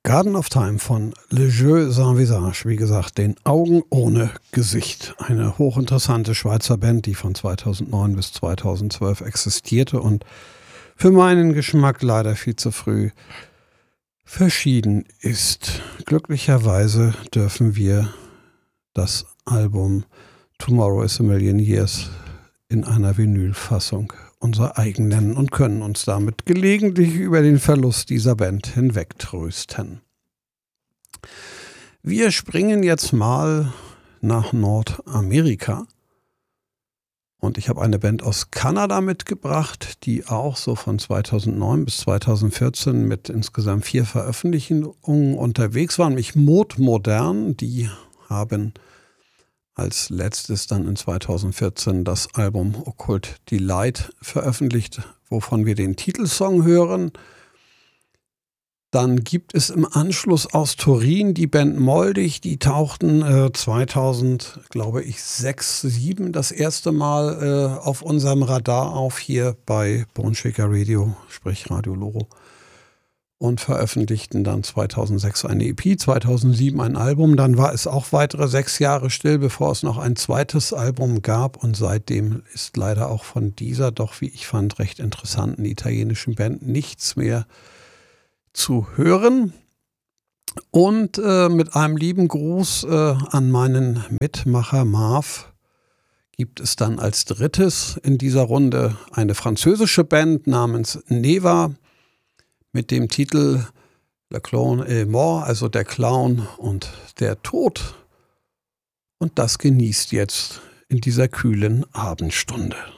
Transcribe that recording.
Garden of Time von Le Jeu Sans Visage, wie gesagt, den Augen ohne Gesicht. Eine hochinteressante Schweizer Band, die von 2009 bis 2012 existierte und für meinen Geschmack leider viel zu früh verschieden ist. Glücklicherweise dürfen wir das Album Tomorrow is a Million Years in einer Vinylfassung unser eigen nennen und können uns damit gelegentlich über den Verlust dieser Band hinwegtrösten. Wir springen jetzt mal nach Nordamerika und ich habe eine Band aus Kanada mitgebracht, die auch so von 2009 bis 2014 mit insgesamt 4 Veröffentlichungen unterwegs waren, nämlich Modern. Die haben als letztes dann in 2014 das Album Occult Delight veröffentlicht, wovon wir den Titelsong hören. Dann gibt es im Anschluss aus Turin die Band Moldig, die tauchten 2000, glaube ich, 6, 7 das erste Mal auf unserem Radar auf hier bei Bone Shaker Radio, sprich Radio Loro. Und veröffentlichten dann 2006 eine EP, 2007 ein Album. Dann war es auch weitere 6 Jahre still, bevor es noch ein zweites Album gab. Und seitdem ist leider auch von dieser doch, wie ich fand, recht interessanten italienischen Band nichts mehr zu hören. Und mit einem lieben Gruß an meinen Mitmacher Marv gibt es dann als drittes in dieser Runde eine französische Band namens Neva, mit dem Titel Le Clown est mort, also der Clown und der Tod. Und das genießt jetzt in dieser kühlen Abendstunde.